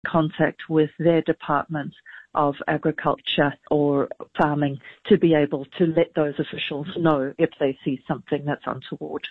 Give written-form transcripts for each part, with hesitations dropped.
contact with their department of agriculture or farming to be able to let those officials know if they see something that's untoward.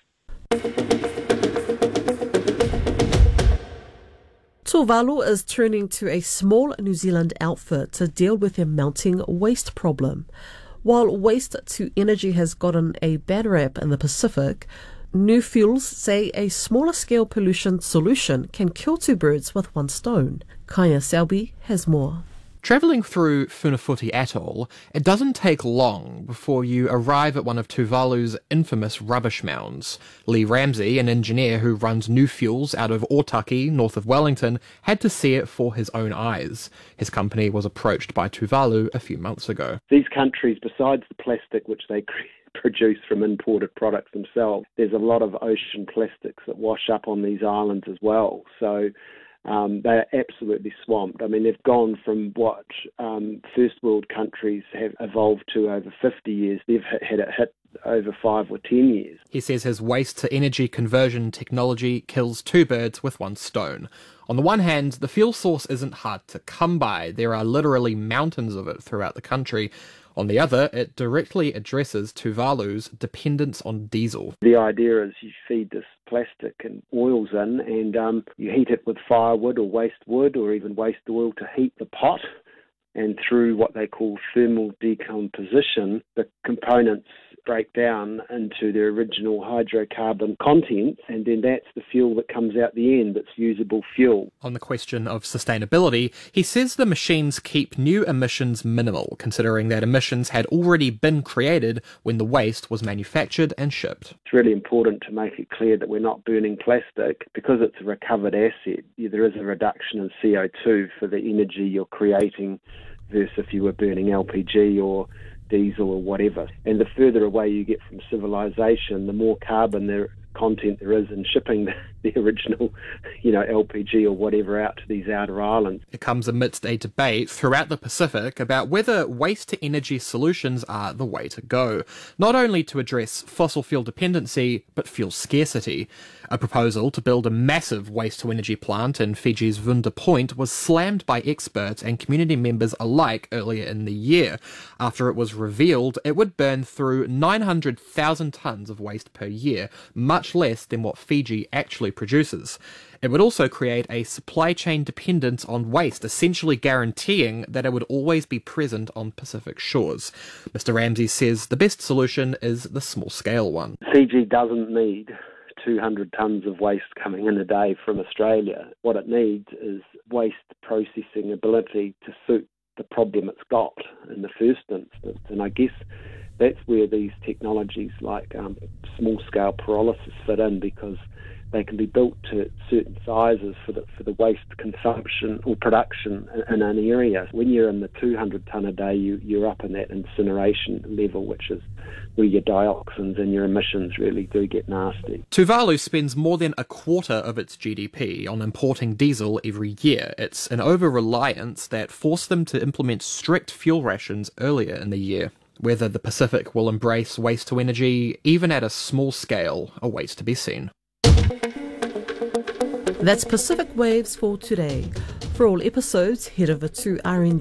Tuvalu is turning to a small New Zealand outfit to deal with their mounting waste problem. While waste to energy has gotten a bad rap in the Pacific, New Fuels say a smaller scale pollution solution can kill two birds with one stone. Kaya Selby has more. Travelling through Funafuti Atoll, it doesn't take long before you arrive at one of Tuvalu's infamous rubbish mounds. Lee Ramsey, an engineer who runs New Fuels out of Otaki, north of Wellington, had to see it for his own eyes. His company was approached by Tuvalu a few months ago. These countries, besides the plastic which they produce from imported products themselves, there's a lot of ocean plastics that wash up on these islands as well. So they're absolutely swamped. I mean, they've gone from what first world countries have evolved to over 50 years. They've had it hit over 5 or 10 years. He says his waste-to-energy conversion technology kills two birds with one stone. On the one hand, the fuel source isn't hard to come by. There are literally mountains of it throughout the country. On the other, it directly addresses Tuvalu's dependence on diesel. The idea is you feed this plastic and oils in and you heat it with firewood or waste wood or even waste oil to heat the pot. And through what they call thermal decomposition, the components break down into their original hydrocarbon content, and then that's the fuel that comes out the end, that's usable fuel. On the question of sustainability, he says the machines keep new emissions minimal, considering that emissions had already been created when the waste was manufactured and shipped. It's really important to make it clear that we're not burning plastic. Because it's a recovered asset, there is a reduction in CO2 for the energy you're creating versus if you were burning LPG or diesel or whatever. And the further away you get from civilization, the more carbon content there is in shipping the original, LPG or whatever out to these outer islands. It comes amidst a debate throughout the Pacific about whether waste-to-energy solutions are the way to go, not only to address fossil fuel dependency, but fuel scarcity. A proposal to build a massive waste-to-energy plant in Fiji's Vunda Point was slammed by experts and community members alike earlier in the year, after it was revealed it would burn through 900,000 tonnes of waste per year, much less than what Fiji actually produces. It would also create a supply chain dependence on waste, essentially guaranteeing that it would always be present on Pacific shores. Mr. Ramsey says the best solution is the small-scale one. Fiji doesn't need 200 tonnes of waste coming in a day from Australia. What it needs is waste processing ability to suit the problem it's got in the first instance. And I guess that's where these technologies like small-scale pyrolysis fit in, because they can be built to certain sizes for the waste consumption or production in an area. When you're in the 200 tonne a day, you're up in that incineration level, which is where your dioxins and your emissions really do get nasty. Tuvalu spends more than a quarter of its GDP on importing diesel every year. It's an over-reliance that forced them to implement strict fuel rations earlier in the year. Whether the Pacific will embrace waste-to-energy, even at a small scale, awaits to be seen. That's Pacific Waves for today. For all episodes, head over to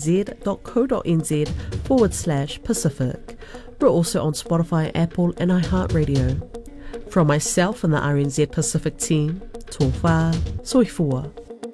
rnz.co.nz/Pacific. We're also on Spotify, Apple and iHeartRadio. From myself and the RNZ Pacific team, tō whā, soifua.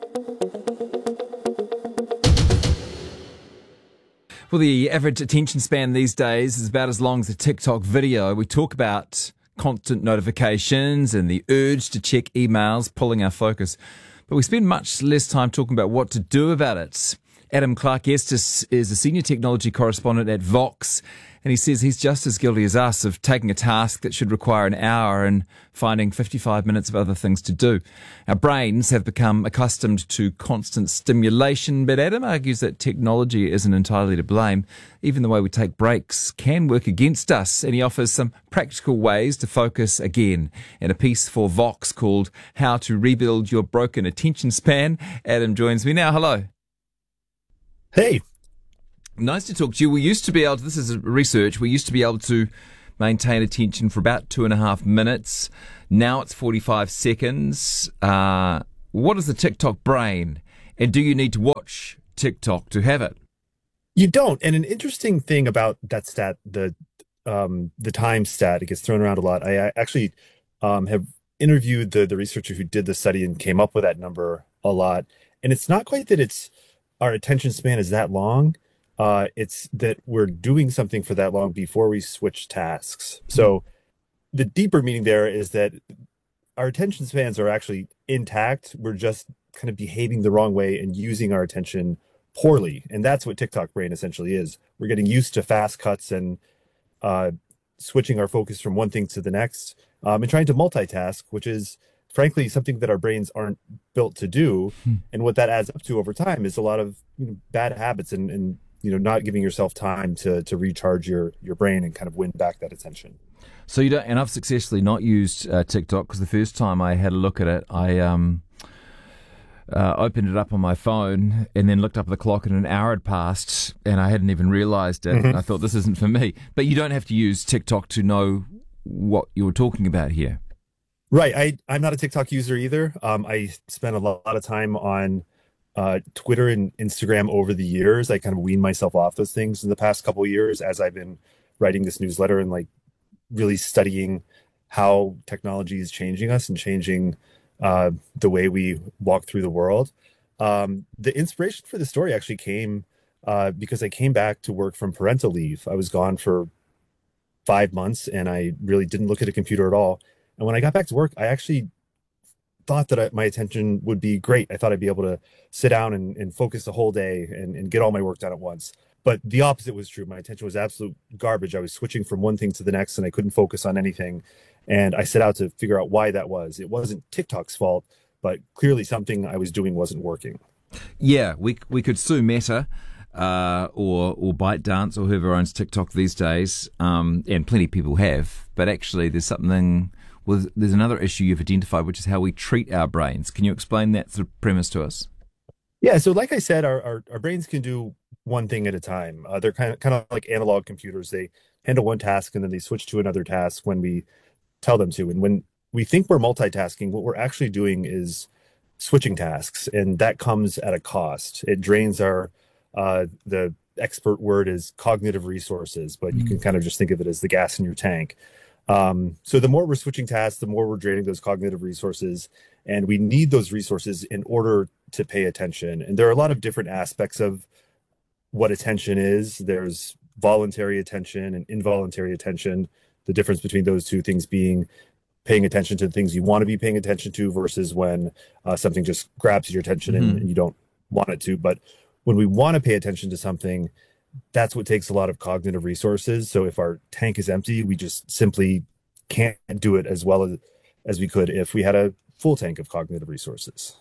Well, the average attention span these days is about as long as a TikTok video. We talk about constant notifications and the urge to check emails pulling our focus. But we spend much less time talking about what to do about it. Adam Clark-Estes is a senior technology correspondent at Vox, and he says he's just as guilty as us of taking a task that should require an hour and finding 55 minutes of other things to do. Our brains have become accustomed to constant stimulation, but Adam argues that technology isn't entirely to blame. Even the way we take breaks can work against us, and he offers some practical ways to focus again. In a piece for Vox called How to Rebuild Your Broken Attention Span, Adam joins me now. Hello. Hey. Nice to talk to you. We used to be able to, this is research, we used to be able to maintain attention for about 2.5 minutes. Now it's 45 seconds. What is the TikTok brain? And do you need to watch TikTok to have it? You don't. And an interesting thing about that stat, the time stat, it gets thrown around a lot. I actually have interviewed the researcher who did the study and came up with that number a lot. And it's not quite that it's our attention span is that long. It's that we're doing something for that long before we switch tasks. So the deeper meaning there is that our attention spans are actually intact. We're just kind of behaving the wrong way and using our attention poorly. And that's what TikTok brain essentially is. We're getting used to fast cuts and switching our focus from one thing to the next, and trying to multitask, which is frankly something that our brains aren't built to do. And what that adds up to over time is a lot of bad habits and not giving yourself time to recharge your brain and kind of win back that attention. So you don't, and I've successfully not used TikTok because the first time I had a look at it, I opened it up on my phone and then looked up at the clock and an hour had passed and I hadn't even realised it. I thought, this isn't for me. But you don't have to use TikTok to know what you're talking about here. Right. I'm not a TikTok user either. I spent a lot of time on Twitter and Instagram over the years. I kind of weaned myself off those things in the past couple of years as I've been writing this newsletter and like really studying how technology is changing us and changing the way we walk through the world. The inspiration for the story actually came because I came back to work from parental leave. I was gone for 5 months and I really didn't look at a computer at all. And when I got back to work, I actually thought that my attention would be great. I thought I'd be able to sit down and focus the whole day and get all my work done at once. But the opposite was true. My attention was absolute garbage. I was switching from one thing to the next and I couldn't focus on anything. And I set out to figure out why that was. It wasn't TikTok's fault, but clearly something I was doing wasn't working. Yeah, we could sue Meta or ByteDance or whoever owns TikTok these days, and plenty of people have. But actually, there's another issue you've identified, which is how we treat our brains. Can you explain that sort of premise to us? Yeah, so like I said, our brains can do one thing at a time. They're kind of like analog computers. They handle one task and then they switch to another task when we tell them to. And when we think we're multitasking, what we're actually doing is switching tasks, and that comes at a cost. It drains our the expert word is cognitive resources, but you can kind of just think of it as the gas in your tank. So the more we're switching tasks, the more we're draining those cognitive resources, and we need those resources in order to pay attention. And there are a lot of different aspects of what attention is. There's voluntary attention and involuntary attention. The difference between those two things being paying attention to the things you want to be paying attention to versus when something just grabs your attention and you don't want it to. But when we want to pay attention to something, that's what takes a lot of cognitive resources. So if our tank is empty, we just simply can't do it as well as we could if we had a full tank of cognitive resources.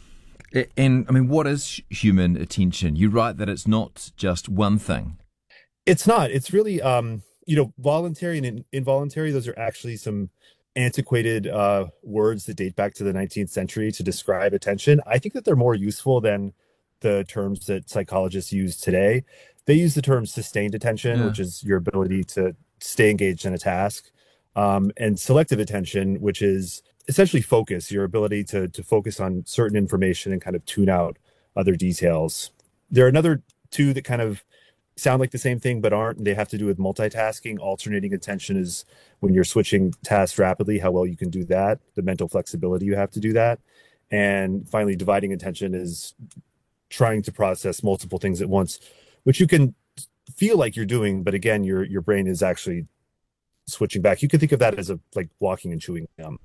And I mean, what is human attention? You write that it's not just one thing. It's not. It's really, voluntary and involuntary. Those are actually some antiquated words that date back to the 19th century to describe attention. I think that they're more useful than the terms that psychologists use today. They use the term sustained attention, which is your ability to stay engaged in a task, and selective attention, which is essentially focus, your ability to focus on certain information and kind of tune out other details. There are another two that kind of sound like the same thing but aren't. They have to do with multitasking. Alternating attention is when you're switching tasks rapidly, how well you can do that, the mental flexibility you have to do that. And finally, dividing attention is trying to process multiple things at once, which you can feel like you're doing, but again, your brain is actually switching back. You can think of that as like walking and chewing gum.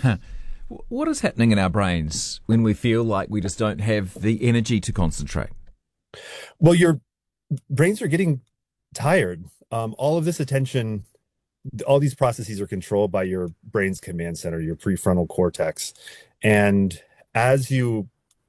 What is happening in our brains when we feel like we just don't have the energy to concentrate? Well, your brains are getting tired. All of this attention, all these processes are controlled by your brain's command center, your prefrontal cortex. And as you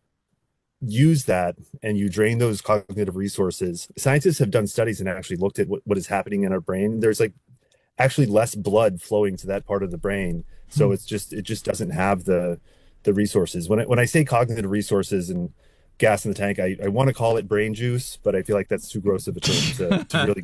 use that and you drain those cognitive resources, scientists have done studies and actually looked at what is happening in our brain. There's like actually less blood flowing to that part of the brain. So it just doesn't have the resources. When I say cognitive resources and gas in the tank, I want to call it brain juice, but I feel like that's too gross of a term to really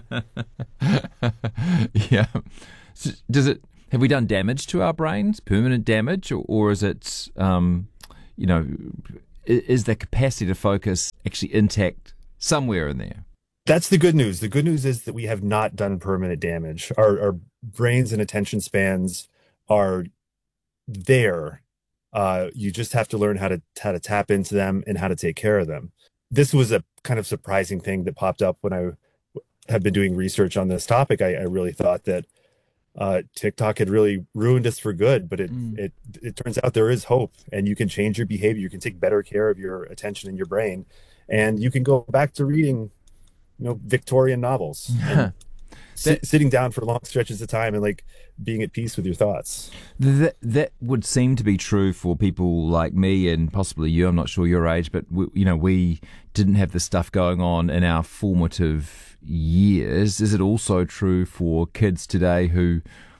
coin. Yeah. So have we done damage to our brains, permanent damage, or is it, is the capacity to focus actually intact somewhere in there? That's the good news. The good news is that we have not done permanent damage. Our brains and attention spans are there. You just have to learn how to tap into them and how to take care of them. This was a kind of surprising thing that popped up when I have been doing research on this topic. I really thought that TikTok had really ruined us for good, but it turns out there is hope, and you can change your behavior. You can take better care of your attention and your brain, and you can go back to reading, Victorian novels, sitting down for long stretches of time and like being at peace with your thoughts. That would seem to be true for people like me and possibly you. I'm not sure your age, but we didn't have this stuff going on in our formative years. Is it also true for kids today who,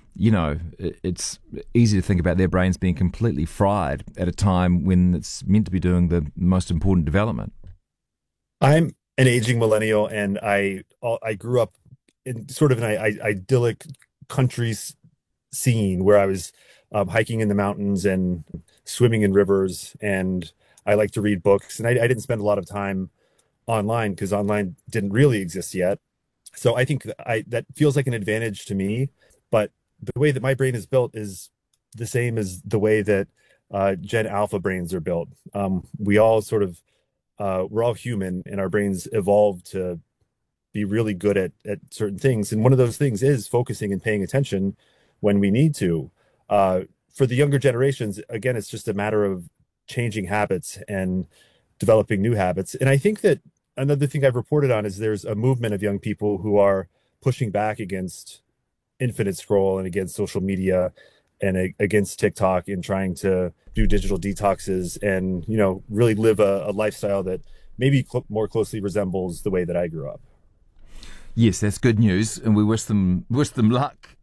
it's easy to think about their brains being completely fried at a time when it's meant to be doing the most important development? I'm an aging millennial, and I grew up in sort of an idyllic country scene where I was hiking in the mountains and swimming in rivers, and I like to read books, and I didn't spend a lot of time online because online didn't really exist yet. So I think that feels like an advantage to me, but the way that my brain is built is the same as the way that Gen Alpha brains are built. We all sort of we're all human, and our brains evolved to be really good at certain things. And one of those things is focusing and paying attention when we need to. For the younger generations, again, it's just a matter of changing habits and developing new habits. And I think that another thing I've reported on is there's a movement of young people who are pushing back against infinite scroll and against social media and against TikTok, and trying to do digital detoxes and, really live a lifestyle that maybe more closely resembles the way that I grew up. Yes, that's good news, and we wish them luck.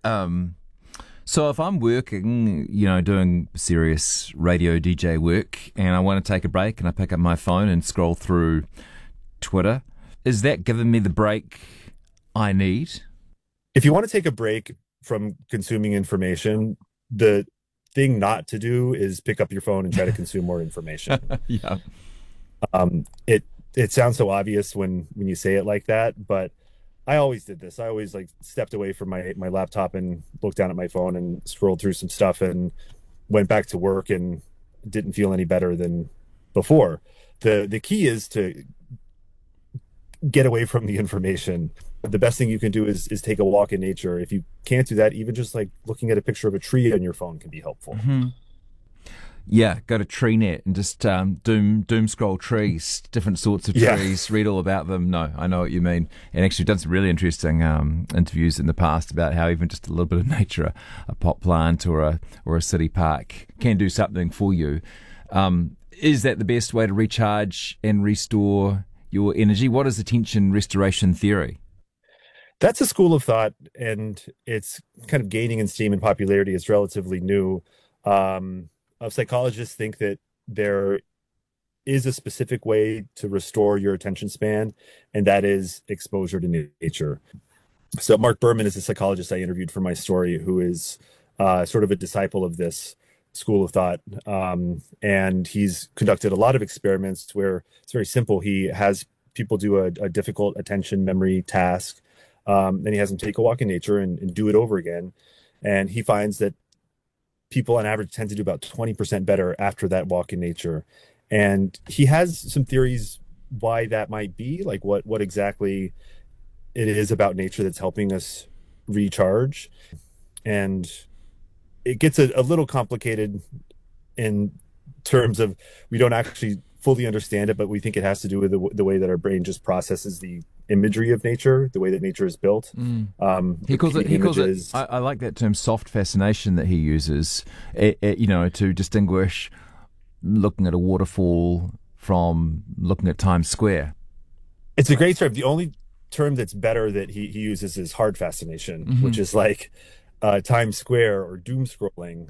So if I'm working, doing serious radio DJ work, and I want to take a break, and I pick up my phone and scroll through Twitter, is that giving me the break I need? If you want to take a break from consuming information, the thing not to do is pick up your phone and try to consume more information. Yeah. It sounds so obvious when you say it like that, but I always did this. I always stepped away from my laptop and looked down at my phone and scrolled through some stuff and went back to work and didn't feel any better than before. The key is to get away from the information. The best thing you can do is take a walk in nature. If you can't do that, even just looking at a picture of a tree on your phone can be helpful. Mm-hmm. Yeah, go to TreeNet and just doom scroll trees, different sorts of trees, read all about them. No, I know what you mean. And actually done some really interesting interviews in the past about how even just a little bit of nature, a pot plant or a city park can do something for you. Is that the best way to recharge and restore your energy? What is attention restoration theory? That's a school of thought, and it's kind of gaining in steam and popularity. It's relatively new. Psychologists think that there is a specific way to restore your attention span, and that is exposure to nature. So Mark Berman is a psychologist I interviewed for my story, who is sort of a disciple of this school of thought. And he's conducted a lot of experiments where it's very simple. He has people do a difficult attention memory task. Then he has them take a walk in nature and do it over again. And he finds that people on average tend to do about 20% better after that walk in nature. And he has some theories why that might be, like what exactly it is about nature that's helping us recharge. And it gets a little complicated in terms of we don't actually fully understand it, but we think it has to do with the way that our brain just processes the imagery of nature, the way that nature is built. He calls it. I like that term, soft fascination, that he uses. To distinguish looking at a waterfall from looking at Times Square. It's a great term. The only term that's better that he uses is hard fascination, which is like Times Square or doom scrolling.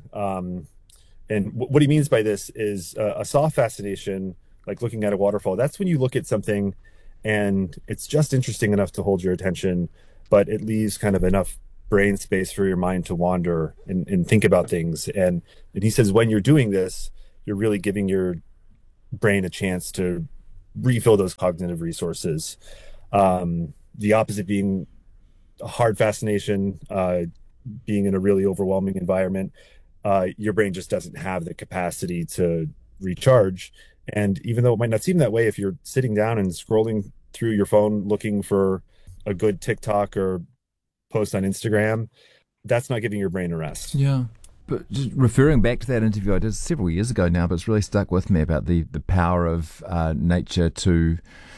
And what he means by this is a soft fascination, like looking at a waterfall. That's when you look at something and it's just interesting enough to hold your attention, but it leaves kind of enough brain space for your mind to wander and think about things. And he says when you're doing this, you're really giving your brain a chance to refill those cognitive resources. The opposite being a hard fascination, being in a really overwhelming environment, your brain just doesn't have the capacity to recharge. And even though it might not seem that way, if you're sitting down and scrolling through your phone looking for a good TikTok or post on Instagram, that's not giving your brain a rest. Yeah. But just referring back to that interview I did several years ago now, but it's really stuck with me about the power of nature to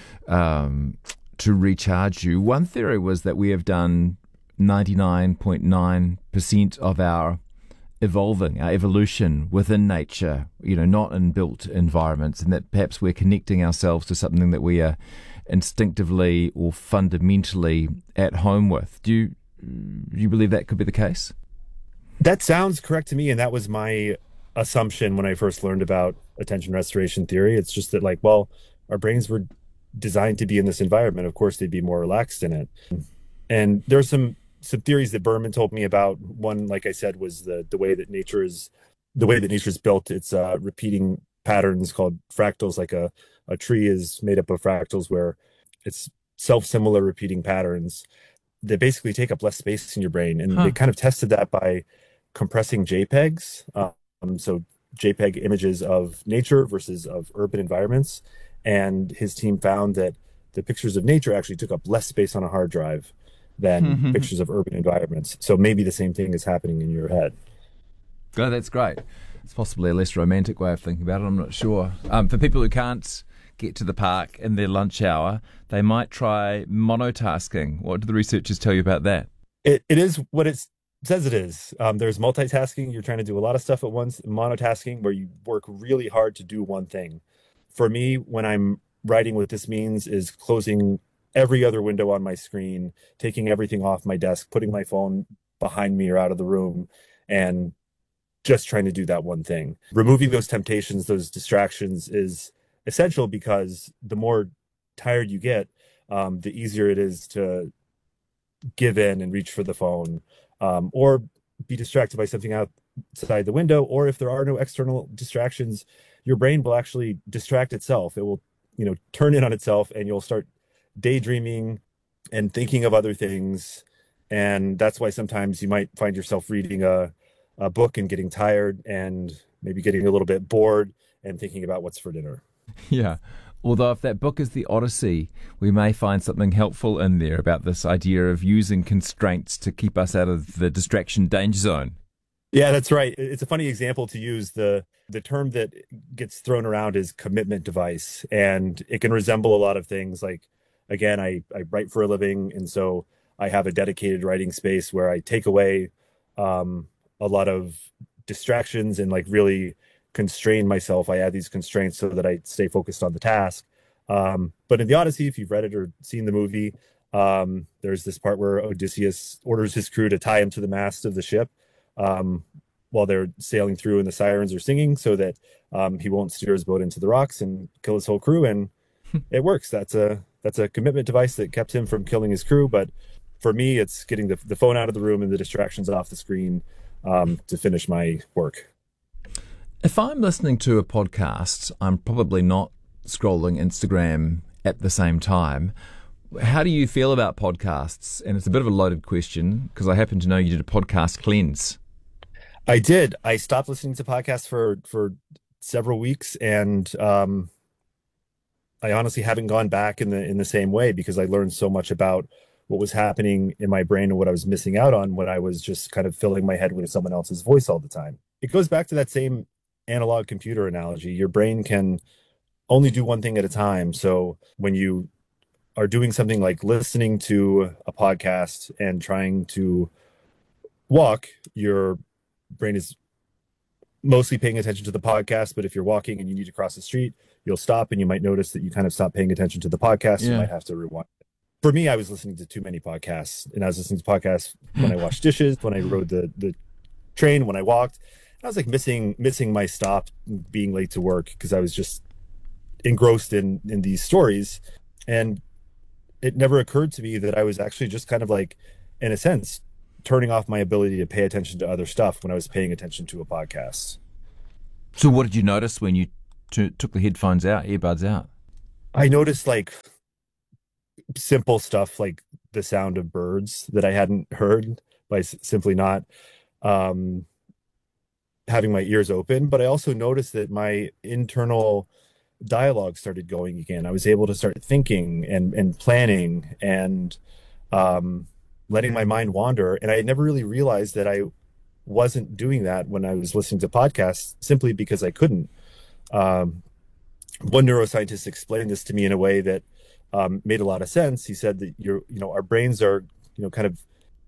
recharge you. One theory was that we have done 99.9% of our evolution within nature, not in built environments, and that perhaps we're connecting ourselves to something that we are instinctively or fundamentally at home with. Do you believe that could be the case? That sounds correct to me, and that was my assumption when I first learned about attention restoration theory. It's just that, our brains were designed to be in this environment. Of course, they'd be more relaxed in it. And there's some theories that Berman told me about. One, like I said, was the way that nature is built. It's repeating patterns called fractals. Like a tree is made up of fractals where it's self-similar repeating patterns that basically take up less space in your brain. And they kind of tested that by compressing JPEGs. So JPEG images of nature versus of urban environments. And his team found that the pictures of nature actually took up less space on a hard drive than pictures of urban environments. So maybe the same thing is happening in your head. Oh, that's great. It's possibly a less romantic way of thinking about it. I'm not sure. For people who can't get to the park in their lunch hour, they might try monotasking. What do the researchers tell you about that? It is what it says it is. There's multitasking. You're trying to do a lot of stuff at once. Monotasking, where you work really hard to do one thing. For me, when I'm writing, what this means is closing every other window on my screen, taking everything off my desk, putting my phone behind me or out of the room, and just trying to do that one thing. Removing those temptations, those distractions is essential, because the more tired you get, the easier it is to give in and reach for the phone, or be distracted by something outside the window. Or if there are no external distractions, your brain will actually distract itself. It will, turn in on itself, and you'll start daydreaming and thinking of other things. And that's why sometimes you might find yourself reading a book and getting tired and maybe getting a little bit bored and thinking about what's for dinner. Yeah. Although if that book is The Odyssey, we may find something helpful in there about this idea of using constraints to keep us out of the distraction danger zone. Yeah, that's right. It's a funny example to use. The term that gets thrown around is commitment device, and it can resemble a lot of things. Like, again, I write for a living, and so I have a dedicated writing space where I take away a lot of distractions and really constrain myself. I add these constraints so that I stay focused on the task. But in The Odyssey, if you've read it or seen the movie, there's this part where Odysseus orders his crew to tie him to the mast of the ship while they're sailing through and the sirens are singing, so that he won't steer his boat into the rocks and kill his whole crew. And it works. That's a commitment device that kept him from killing his crew. But for me, it's getting the phone out of the room and the distractions off the screen to finish my work. If I'm listening to a podcast, I'm probably not scrolling Instagram at the same time. How do you feel about podcasts? And it's a bit of a loaded question, because I happen to know you did a podcast cleanse. I did. I stopped listening to podcasts for several weeks, and I honestly haven't gone back in the same way, because I learned so much about what was happening in my brain and what I was missing out on when I was just kind of filling my head with someone else's voice all the time. It goes back to that same analog computer analogy. Your brain can only do one thing at a time. So when you are doing something like listening to a podcast and trying to walk, your brain is mostly paying attention to the podcast. But if you're walking and you need to cross the street, you'll stop, and you might notice that you kind of stop paying attention to the podcast. Yeah. You might have to rewind. For me, I was listening to too many podcasts, and I was listening to podcasts when I washed dishes, when I rode the train, when I walked. I was missing my stop, being late to work, because I was just engrossed in these stories. And it never occurred to me that I was actually just kind of in a sense, turning off my ability to pay attention to other stuff when I was paying attention to a podcast. So what did you notice when you took the earbuds out? I noticed like simple stuff like the sound of birds that I hadn't heard by simply not having my ears open. But I also noticed that my internal dialogue started going again. I was able to start thinking and planning and letting my mind wander. And I had never really realized that I wasn't doing that when I was listening to podcasts simply because I couldn't. One neuroscientist explained this to me in a way that made a lot of sense. He said that our brains are, kind of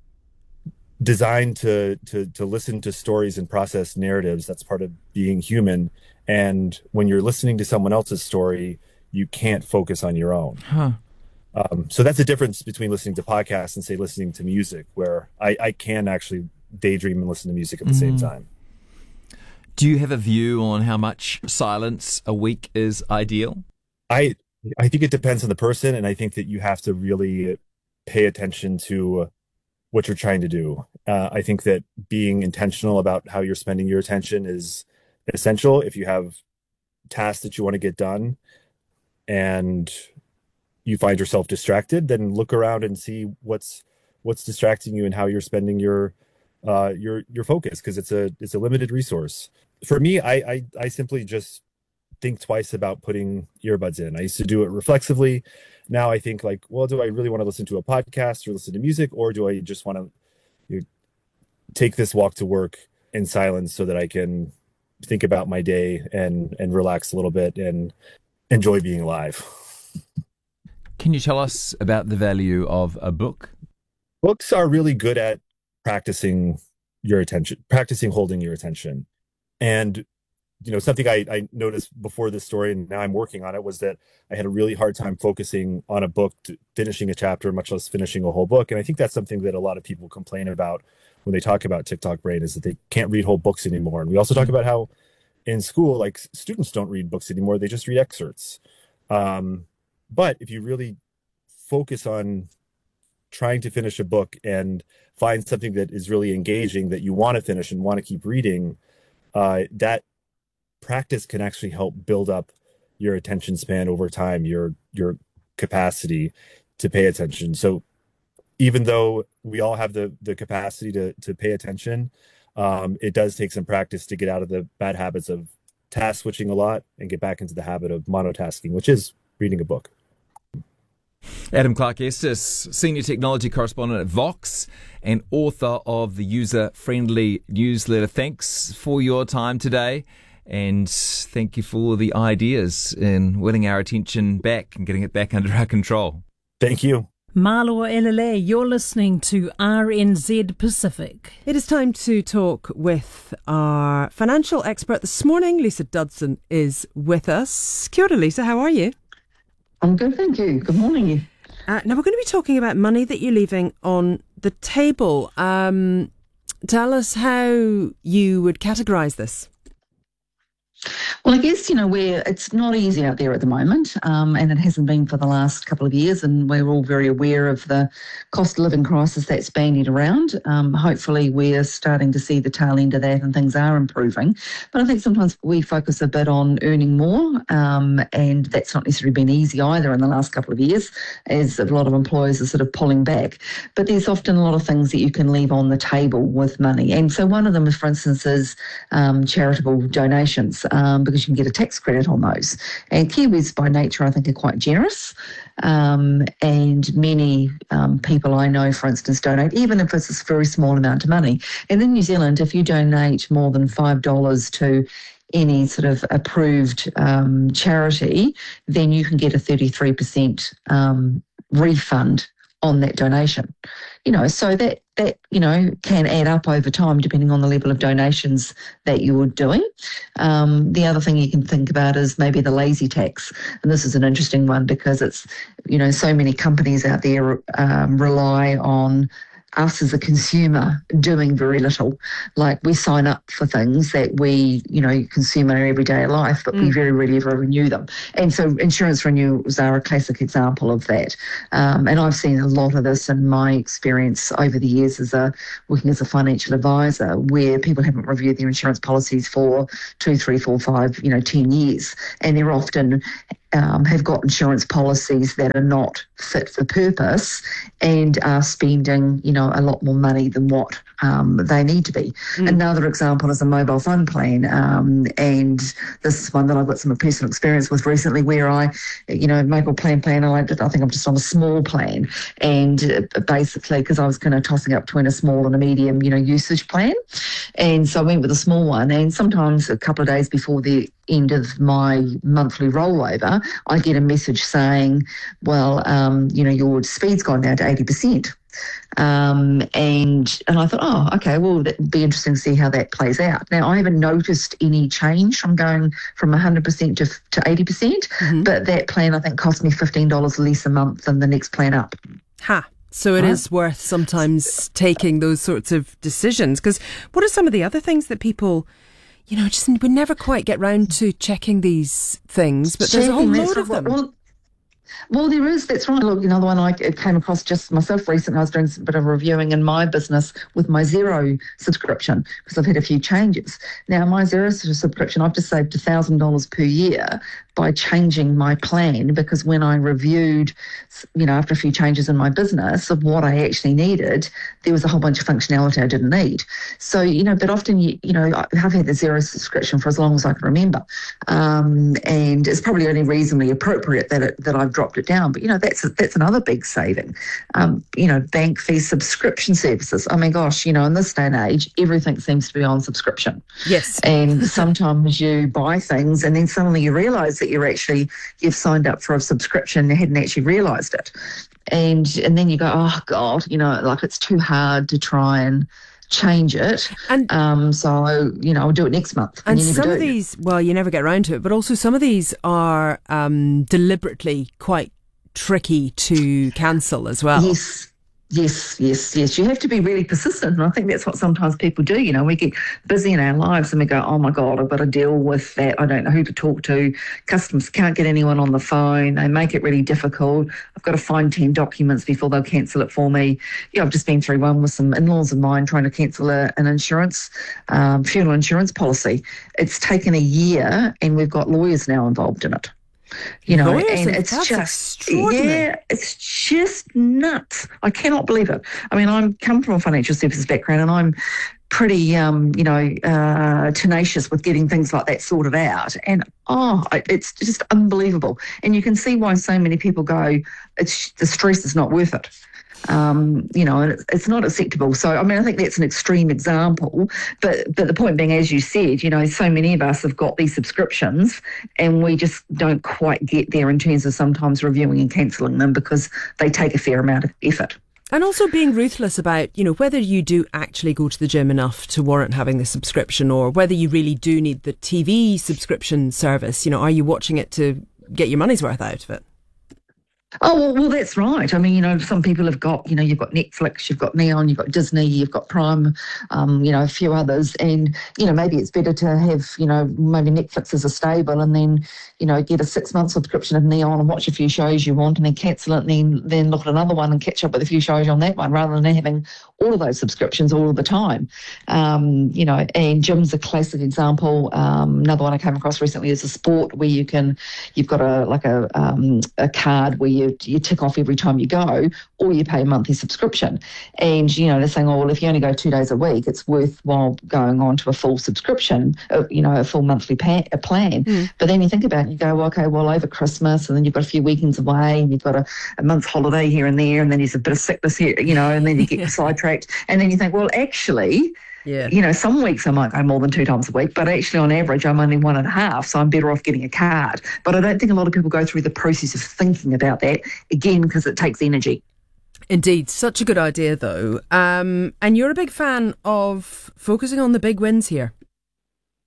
designed to listen to stories and process narratives. That's part of being human. And when you're listening to someone else's story, you can't focus on your own. Huh. So that's the difference between listening to podcasts and, say, listening to music, where I can actually daydream and listen to music at the same time. Do you have a view on how much silence a week is ideal? I think it depends on the person, and I think that you have to really pay attention to what you're trying to do. I think that being intentional about how you're spending your attention is essential. If you have tasks that you want to get done and you find yourself distracted, then look around and see what's distracting you and how you're spending your focus, because it's a limited resource. For me, I simply just think twice about putting earbuds in. I used to do it reflexively. Now I think like, well, do I really want to listen to a podcast or listen to music, or do I just want to take this walk to work in silence so that I can think about my day and relax a little bit and enjoy being alive? Can you tell us about the value of a book? Books are really good at practicing holding your attention. And something I noticed before this story, and now I'm working on it, was that I had a really hard time focusing on a book, finishing a chapter, much less finishing a whole book. And I think that's something that a lot of people complain about when they talk about TikTok brain, is that they can't read whole books anymore. And we also talk about how in school, like, students don't read books anymore. They just read excerpts. But if you really focus on trying to finish a book and find something that is really engaging, that you want to finish and want to keep reading, that practice can actually help build up your attention span over time, your capacity to pay attention. So even though we all have the capacity to pay attention, it does take some practice to get out of the bad habits of task switching a lot and get back into the habit of monotasking, which is reading a book. Adam Clark-Estes, Senior Technology Correspondent at Vox and author of the user-friendly newsletter. Thanks for your time today, and thank you for the ideas in winning our attention back and getting it back under our control. Thank you. Malo Elele, you're listening to RNZ Pacific. It is time to talk with our financial expert this morning. Lisa Dodson is with us. Kia ora, Lisa, how are you? I'm good, thank you. Good morning. Now, we're going to be talking about money that you're leaving on the table. Tell us how you would categorise this. Well, I guess, it's not easy out there at the moment, and it hasn't been for the last couple of years, and we're all very aware of the cost of living crisis that's bandied around. Hopefully we're starting to see the tail end of that and things are improving. But I think sometimes we focus a bit on earning more, and that's not necessarily been easy either in the last couple of years, as a lot of employers are sort of pulling back. But there's often a lot of things that you can leave on the table with money. And so one of them, for instance, is charitable donations, because you can get a tax credit on those. And Kiwis by nature, I think, are quite generous. And many people I know, for instance, donate, even if it's a very small amount of money. And in New Zealand, if you donate more than $5 to any sort of approved charity, then you can get a 33% refund on that donation. So that can add up over time depending on the level of donations that you're doing. The other thing you can think about is maybe the lazy tax. And this is an interesting one because it's, so many companies out there rely on us as a consumer doing very little. Like, we sign up for things that we, consume in our everyday life, but we very rarely ever renew them. And so insurance renewals are a classic example of that. And I've seen a lot of this in my experience over the years working as a financial advisor, where people haven't reviewed their insurance policies for 2, 3, 4, 5, 10 years. And they're often have got insurance policies that are not fit for purpose and are spending, a lot more money than what they need to be. Another example is a mobile phone plan. And this is one that I've got some personal experience with recently, where I, mobile plan, and I think I'm just on a small plan. And basically, because I was kind of tossing up between a small and a medium, usage plan. And so I went with a small one. And sometimes a couple of days before the end of my monthly rollover, I get a message saying, well, your speed's gone down to 80%. And I thought, oh, okay, well, that'd be interesting to see how that plays out. Now, I haven't noticed any change from going from 100% to 80%, but that plan, I think, cost me $15 less a month than the next plan up. So it is worth sometimes taking those sorts of decisions. Because what are some of the other things that people, just we never quite get round to checking these things, but there's a whole load of them. Well, there is. That's right. Look, another one I came across just myself recently. I was doing a bit of reviewing in my business with my Xero subscription, because I've had a few changes. Now, my Xero subscription, I've just saved $1,000 per year by changing my plan, because when I reviewed, after a few changes in my business of what I actually needed, there was a whole bunch of functionality I didn't need. So, but often, I've had the Xero subscription for as long as I can remember. And it's probably only reasonably appropriate that I've dropped it down. But, that's another big saving. Bank fees, subscription services. I mean, gosh, in this day and age, everything seems to be on subscription. Yes. And sometimes you buy things and then suddenly you realise that you've signed up for a subscription and hadn't actually realised it. And then you go, oh, God, it's too hard to try and change it. And so, I'll do it next month. And some of these, well, you never get around to it, but also some of these are deliberately quite tricky to cancel as well. Yes. You have to be really persistent. And I think that's what sometimes people do. We get busy in our lives and we go, oh my God, I've got to deal with that. I don't know who to talk to. Customers can't get anyone on the phone. They make it really difficult. I've got to find 10 documents before they'll cancel it for me. I've just been through one with some in-laws of mine trying to cancel an insurance, funeral insurance policy. It's taken a year and we've got lawyers now involved in it. Lawyers, and it's just nuts. I cannot believe it. I mean, I come from a financial services background and I'm pretty, tenacious with getting things like that sorted out. And, it's just unbelievable. And you can see why so many people go, the stress is not worth it. And it's not acceptable. So, I mean, I think that's an extreme example. But the point being, as you said, so many of us have got these subscriptions and we just don't quite get there in terms of sometimes reviewing and cancelling them because they take a fair amount of effort. And also being ruthless about, whether you do actually go to the gym enough to warrant having the subscription, or whether you really do need the TV subscription service. Are you watching it to get your money's worth out of it? Oh, well, that's right. I mean, some people have got, you've got Netflix, you've got Neon, you've got Disney, you've got Prime, a few others. And, maybe it's better to have, maybe Netflix as a stable and then, get a 6-month subscription of Neon and watch a few shows you want and then cancel it and then look at another one and catch up with a few shows on that one rather than having all of those subscriptions all the time. And gym's a classic example. Another one I came across recently is a sport where you've got a card where you tick off every time you go, or you pay a monthly subscription. And, they're saying, well, if you only go 2 days a week, it's worthwhile going on to a full subscription, a full monthly plan. But then you think about it, you go, well, okay, well, over Christmas, and then you've got a few weekends away, and you've got a month's holiday here and there, and then there's a bit of sickness here, and then you get sidetracked. And then you think, well, actually, some weeks I might go more than 2 times a week, but actually on average I'm only 1.5, so I'm better off getting a card. But I don't think a lot of people go through the process of thinking about that, again, because it takes energy. Indeed, such a good idea though. And you're a big fan of focusing on the big wins here.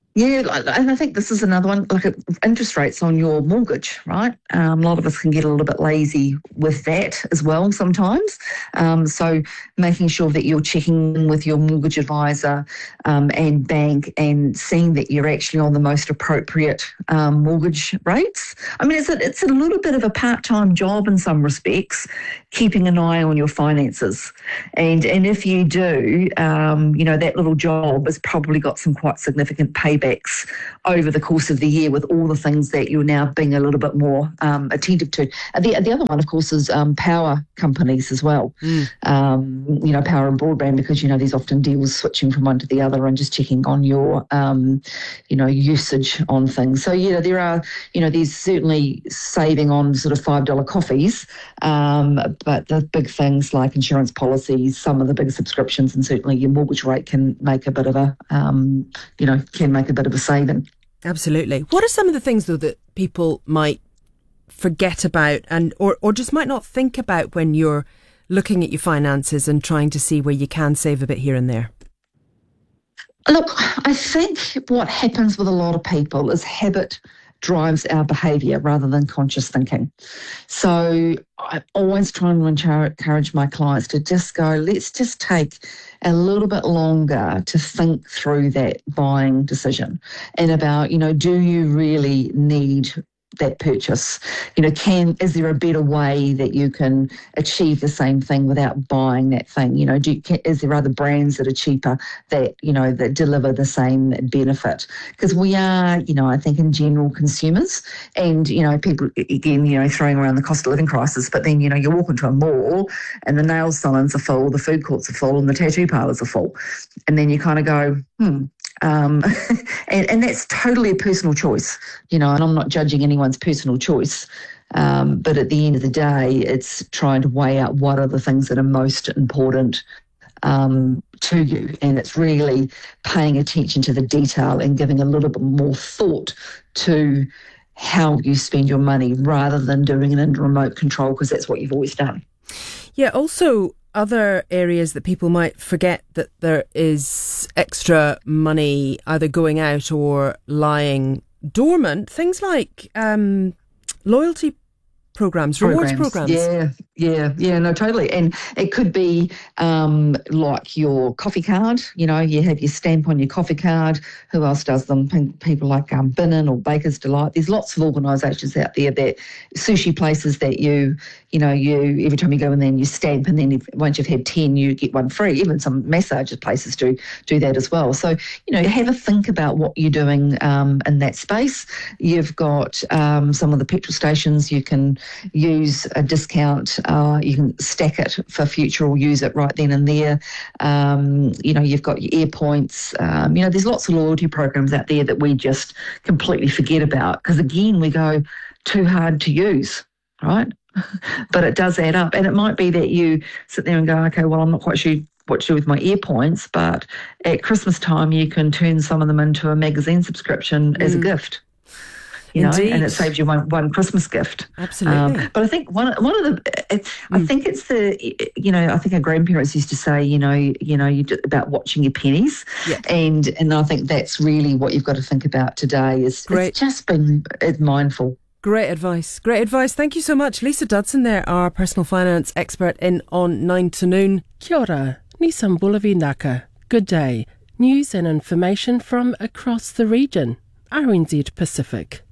Yeah, and I think this is another one, like interest rates on your mortgage, right? A lot of us can get a little bit lazy with that as well sometimes. So making sure that you're checking in with your mortgage advisor and bank and seeing that you're actually on the most appropriate mortgage rates. I mean, it's a little bit of a part-time job in some respects, keeping an eye on your finances. And if you do, that little job has probably got some quite significant paybacks over the course of the year with all the things that you're now being a little bit more attentive to. The other one, of course, is power companies as well. Power and broadband, because, there's often deals switching from one to the other and just checking on your, usage on things. So, there are, there's certainly saving on sort of $5 coffees, but the big things like insurance policies, some of the big subscriptions, and certainly your mortgage rate can make a bit of a, a bit of a saving. Absolutely. What are some of the things, though, that people might forget about or just might not think about when you're looking at your finances and trying to see where you can save a bit here and there? Look, I think what happens with a lot of people is habit drives our behaviour rather than conscious thinking. So I always try and encourage my clients to just go, let's just take a little bit longer to think through that buying decision and about, do you really need that purchase? Is there a better way that you can achieve the same thing without buying that thing? Is there other brands that are cheaper that, that deliver the same benefit? Because we are, I think in general consumers and, people, again, throwing around the cost of living crisis, but then, you walk into a mall and the nail salons are full, the food courts are full and the tattoo parlours are full. And then you kind of go, and that's totally a personal choice, and I'm not judging anyone's personal choice. But at the end of the day, it's trying to weigh out what are the things that are most important to you. And it's really paying attention to the detail and giving a little bit more thought to how you spend your money rather than doing it in remote control, because that's what you've always done. Yeah, also other areas that people might forget that there is extra money either going out or lying dormant. Things like loyalty programs, rewards programs. Yeah, no, totally. And it could be like your coffee card, you have your stamp on your coffee card. Who else does them? People like Binnen or Baker's Delight. There's lots of organisations out there that sushi places that you every time you go in there and you stamp, and then once you've had 10, you get one free. Even some massage places do that as well. So, have a think about what you're doing in that space. You've got some of the petrol stations, you can use a discount. You can stack it for future or use it right then and there. You've got your AirPoints. There's lots of loyalty programs out there that we just completely forget about because, again, we go too hard to use, right? But it does add up. And it might be that you sit there and go, okay, well, I'm not quite sure what to do with my AirPoints, but at Christmas time, you can turn some of them into a magazine subscription as a gift. Indeed. And it saves you one Christmas gift. Absolutely. But I think one of the, I think it's the, I think our grandparents used to say, about watching your pennies, and I think that's really what you've got to think about today. Is it's just being mindful. Great advice. Thank you so much, Lisa Dudson. There, our personal finance expert in on 9 to Noon. Kia ora, Nissan Bulavi Naka. Good day. News and information from across the region. RNZ Pacific.